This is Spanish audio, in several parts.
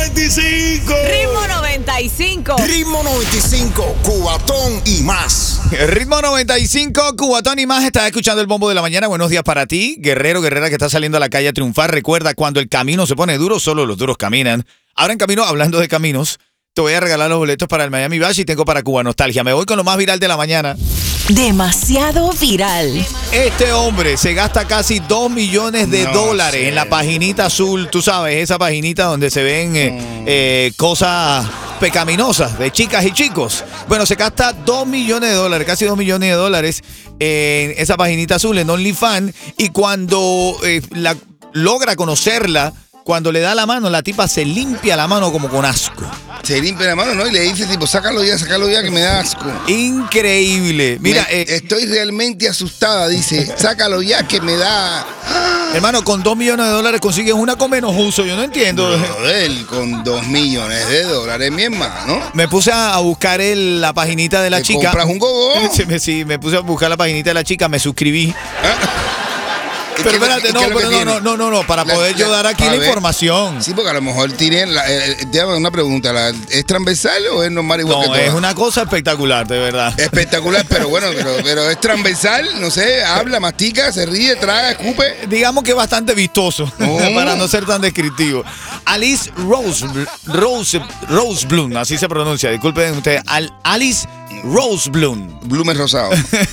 95. Ritmo 95. Ritmo 95, Cubatón y más. Ritmo 95, Cubatón y más. Estás escuchando el Bombo de la Mañana. Buenos días para ti, guerrero, guerrera que está saliendo a la calle a triunfar. Recuerda, cuando el camino se pone duro, solo los duros caminan. Ahora en camino, hablando de caminos, te voy a regalar los boletos para el Miami Bash y tengo para Cuba Nostalgia. Me voy con lo más viral de la mañana. Demasiado viral. Este hombre se gasta casi $2 millones en la paginita azul. Tú sabes, esa paginita donde se ven cosas pecaminosas de chicas y chicos. Bueno, se gasta $2 millones, casi $2 millones en esa paginita azul, en OnlyFans. Y cuando logra conocerla, cuando le da la mano, la tipa se limpia la mano como con asco. Se limpia la mano, ¿no? Y le dice, tipo, sácalo ya, que me da asco. Increíble. Mira, estoy realmente asustada, dice. Sácalo ya, que me da... Hermano, con $2 millones consigues una con menos uso. Yo no entiendo. Él con $2 millones, mi hermano. Me puse a buscar la paginita de la chica. ¿Compras un gogo? Sí, me puse a buscar la paginita de la chica, me suscribí. Pero espérate, no, para poder yo dar aquí la información. Sí, porque a lo mejor tiene una pregunta, ¿es transversal o es normal igual que todo? No, es una cosa espectacular, de verdad. Espectacular, pero bueno, pero es transversal, no sé, habla, mastica, se ríe, traga, escupe. Digamos que bastante vistoso, para no ser tan descriptivo. Alice Roseblum, así se pronuncia, disculpen ustedes, Alice Roseblum. Blumen rosado.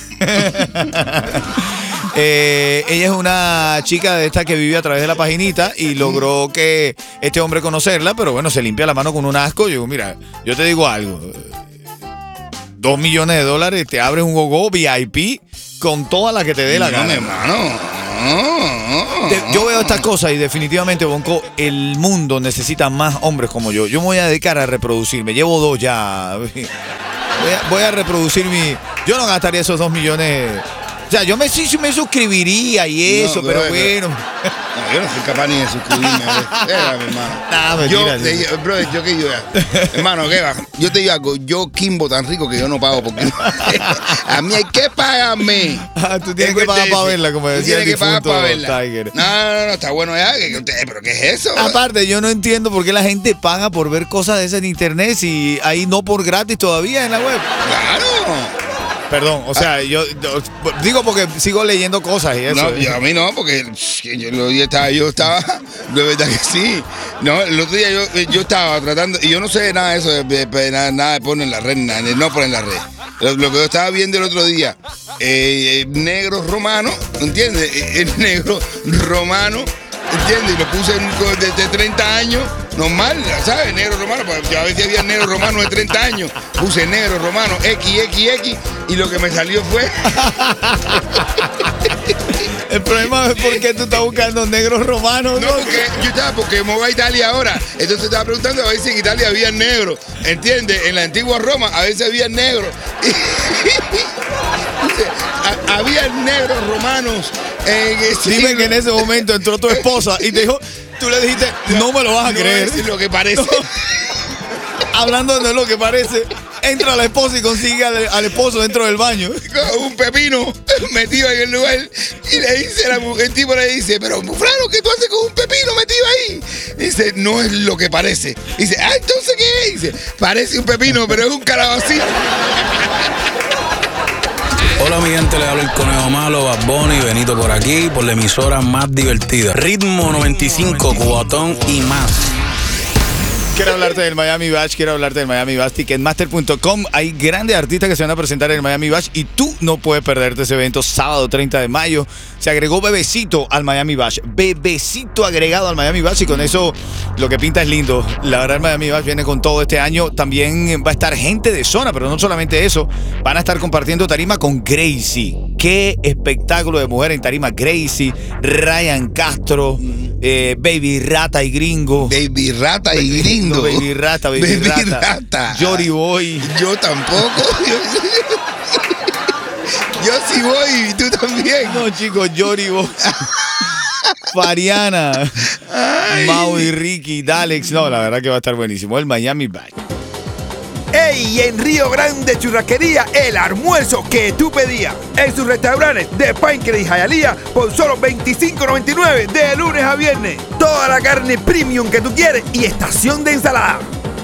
Ella es una chica de esta que vive a través de la paginita y logró que este hombre conocerla, pero bueno, se limpia la mano con un asco. Yo digo, mira, yo te digo algo, $2 millones, te abres un gogo VIP con toda la que te dé la gana. Hermano. Yo veo estas cosas y definitivamente, Bonco, el mundo necesita más hombres como yo. Yo me voy a dedicar a reproducirme. Llevo 2 ya. Voy a reproducir Yo no gastaría esos $2 millones. O sea, yo me suscribiría y eso, pero bueno. No, yo no soy capaz ni de suscribirme. Hermano. Hermano, ¿qué va? Yo te digo algo, yo Kimbo tan rico que yo no pago porque a mí hay que pagarme. Tú tienes que pagar para verla, como decía el difunto Tiger. No, está bueno ya. ¿Pero qué es eso? Aparte, yo no entiendo por qué la gente paga por ver cosas de esas en internet si ahí no por gratis todavía en la web. Claro. Perdón, o sea, yo digo porque sigo leyendo cosas y eso. No, a mí no, porque yo estaba, de verdad que sí. No, el otro día yo estaba tratando, y yo no sé nada de eso, nada de poner en la red, no poner en la red. Lo que yo estaba viendo el otro día, negro romano, ¿entiendes? El negro romano, ¿entiendes? Y lo puse de 30 años. Normal, ¿sabes? Negro romano, porque a veces había negro romano de 30 años. Puse negro romano, XXX, y lo que me salió fue... El problema es por qué tú estás buscando negros romanos. No, porque me voy a Italia ahora. Entonces estaba preguntando a ver si en Italia había negro. ¿Entiendes? En la antigua Roma a veces había negro. Había negros romanos. Dime que en ese momento entró tu esposa y te dijo... Tú le dijiste, no me lo vas a creer. Es lo que parece. No. Hablando de lo que parece, entra la esposa y consigue al esposo dentro del baño. Con un pepino metido en el lugar. Y le dice, el tipo le dice, pero fulano, ¿qué tú haces con un pepino metido ahí? Dice, no es lo que parece. Dice, ¿entonces qué es? Dice, parece un pepino, pero es un calabacín. Hola mi gente, le habla el Conejo Malo, Bad Bunny, Benito por aquí, por la emisora más divertida. Ritmo 95, Cubatón y más. Quiero hablarte del Miami Bash, Ticketmaster.com. Hay grandes artistas que se van a presentar en el Miami Bash y tú no puedes perderte ese evento sábado 30 de mayo. Se agregó Bebecito al Miami Bash. Bebecito agregado al Miami Bash y con eso lo que pinta es lindo. La verdad, el Miami Bash viene con todo este año. También va a estar gente de zona, pero no solamente eso. Van a estar compartiendo tarima con Gracie. Qué espectáculo de mujer en tarima. Gracie, Ryan Castro, Baby Rata y Gringo. Baby Rata y Gringo. Baby Rata. Jory Boy. Yo tampoco. Yo sí voy y tú también. No, chicos, Jory Boy. Fariana. Mau y Ricky, Dalex. No, la verdad que va a estar buenísimo. El Miami Bash. ¡Ey! En Río Grande Churrasquería, el almuerzo que tú pedías. En sus restaurantes de Pinecrest y Hialeah por solo $25.99 de lunes a viernes. Toda la carne premium que tú quieres y estación de ensalada.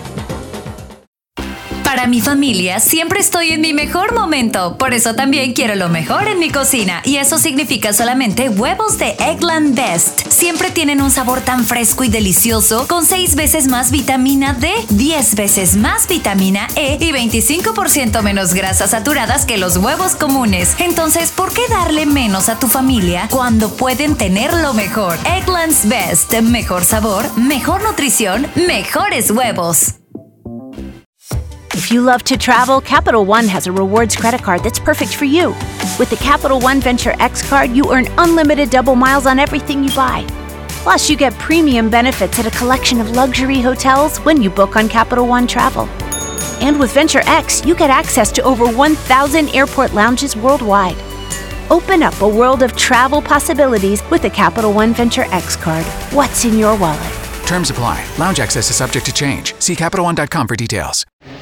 Para mi familia siempre estoy en mi mejor momento, por eso también quiero lo mejor en mi cocina y eso significa solamente huevos de Eggland Best. Siempre tienen un sabor tan fresco y delicioso con 6 veces más vitamina D, 10 veces más vitamina E y 25% menos grasas saturadas que los huevos comunes. Entonces, ¿por qué darle menos a tu familia cuando pueden tener lo mejor? Eggland's Best, mejor sabor, mejor nutrición, mejores huevos. If you love to travel, Capital One has a rewards credit card that's perfect for you. With the Capital One Venture X card, you earn unlimited double miles on everything you buy. Plus, you get premium benefits at a collection of luxury hotels when you book on Capital One Travel. And with Venture X, you get access to over 1,000 airport lounges worldwide. Open up a world of travel possibilities with the Capital One Venture X card. What's in your wallet? Terms apply. Lounge access is subject to change. See CapitalOne.com for details.